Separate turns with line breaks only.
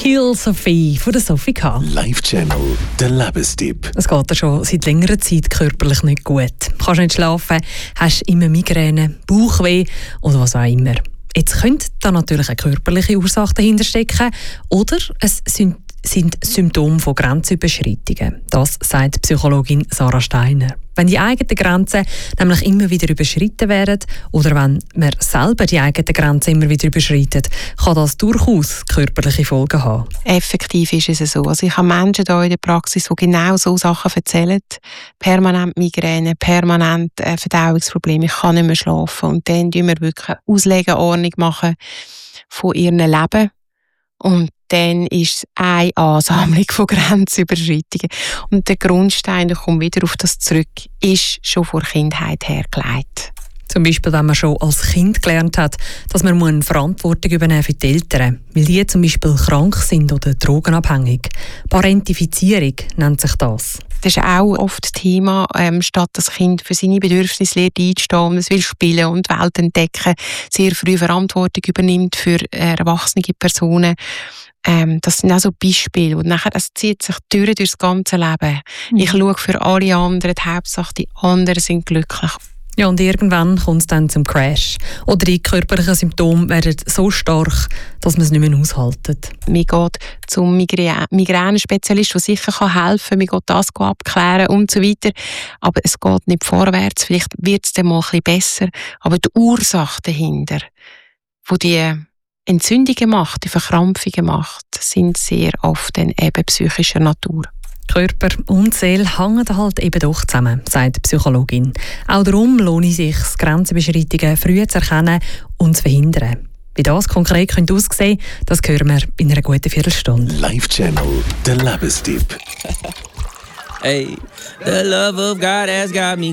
Heal Sophie von der Sophie K.
Live-Channel, der Lebenstipp.
Es geht dir schon seit längerer Zeit körperlich nicht gut. Kannst nicht schlafen, hast immer Migräne, Bauchweh oder was auch immer. Jetzt könnte da natürlich eine körperliche Ursache dahinter stecken oder es sind Symptome von Grenzüberschreitungen. Das sagt Psychologin Sarah Steiner. Wenn die eigenen Grenzen nämlich immer wieder überschritten werden oder wenn man selber die eigenen Grenzen immer wieder überschreitet, kann das durchaus körperliche Folgen haben.
Effektiv ist es so. Also ich habe Menschen hier in der Praxis, die genau so Sachen erzählen. Permanent Migräne, permanent Verdauungsprobleme, ich kann nicht mehr schlafen. Und dann machen wir wirklich eine Auslegeordnung machen von ihrem Leben. Und dann ist es eine Ansammlung von Grenzüberschreitungen. Und der Grundstein, ich komme wieder auf das zurück, ist schon vor Kindheit hergelegt.
Zum Beispiel, wenn man schon als Kind gelernt hat, dass man Verantwortung übernehmen für die Eltern, weil die zum Beispiel krank sind oder drogenabhängig. Parentifizierung nennt sich das.
Das ist auch oft Thema, statt das Kind für seine Bedürfnisse lernt einzustehen und es will spielen und die Welt entdecken, sehr früh Verantwortung übernimmt für erwachsene Personen. Das sind auch so Beispiele. Und nachher, das zieht sich durch das ganze Leben. Ich schaue für alle anderen, die Hauptsache die anderen sind glücklich.
Ja, und irgendwann kommt es dann zum Crash. Oder die körperlichen Symptome werden so stark, dass man es nicht mehr aushaltet.
Man geht zum Migränenspezialist, der sicher helfen kann. Man geht das abklären und so weiter. Aber es geht nicht vorwärts. Vielleicht wird es dann mal ein bisschen besser. Aber die Ursache dahinter, die die Entzündungen macht, die Verkrampfungen macht, sind sehr oft dann eben psychischer Natur.
Körper und Seele hängen halt eben doch zusammen, sagt die Psychologin. Auch darum lohnt es sich, Grenzüberschreitungen früh zu erkennen und zu verhindern. Wie das konkret aussehen könnte, das hören wir in einer guten Viertelstunde.
Live-Channel, der Lebenstipp.
Hey, the love of God has got me